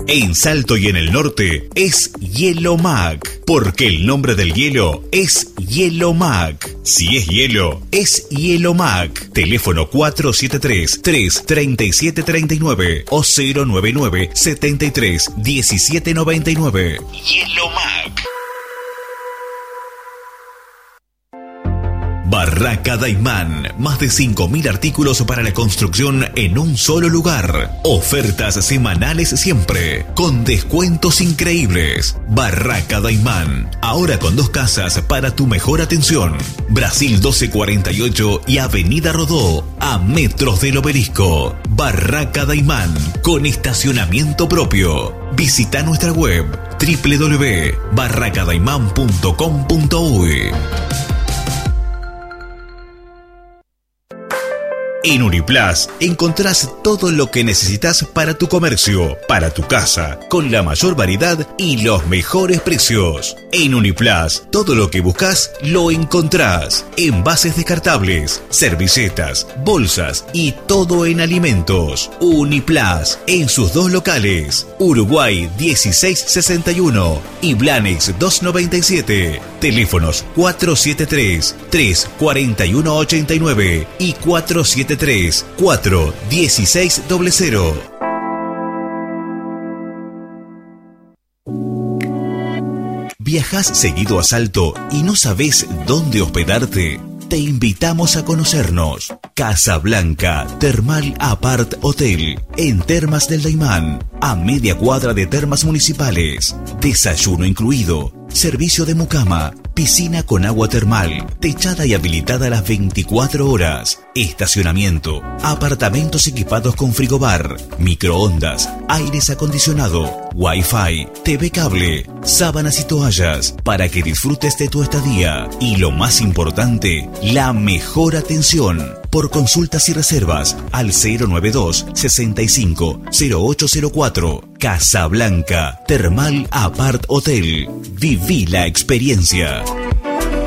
En Salto y en el norte es Hielo-Mac, porque el nombre del hielo es Hielo-Mac. Si es hielo, es Hielo-Mac. Teléfono 473-337-39 o 099-73-1799. Hielo-Mac. Barraca Daymán, más de 5.000 artículos para la construcción en un solo lugar. Ofertas semanales siempre, con descuentos increíbles. Barraca Daymán, ahora con 2 casas para tu mejor atención. Brasil 1248 y Avenida Rodó, a metros del Obelisco. Barraca Daymán, con estacionamiento propio. Visita nuestra web www.barracadaiman.com.uy. En Uniplus encontrás todo lo que necesitas para tu comercio, para tu casa, con la mayor variedad y los mejores precios. En Uniplus, todo lo que buscas lo encontrás. Envases descartables, servilletas, bolsas y todo en alimentos. Uniplus, en sus 2 locales, Uruguay 1661 y Blanex 297. Teléfonos 473-341-89 y 473-41600. ¿Viajás seguido a Salto y no sabés dónde hospedarte? Te invitamos a conocernos. Casa Blanca Termal Apart Hotel, en Termas del Daymán, a media cuadra de Termas Municipales. Desayuno incluido, servicio de mucama, piscina con agua termal, techada y habilitada a las 24 horas. Estacionamiento, apartamentos equipados con frigobar, microondas, aires acondicionado, wifi, TV cable, sábanas y toallas, para que disfrutes de tu estadía. Y lo más importante, la mejor atención. Por consultas y reservas al 092 65 0804. Casa Blanca Termal Apart Hotel. Viví la experiencia.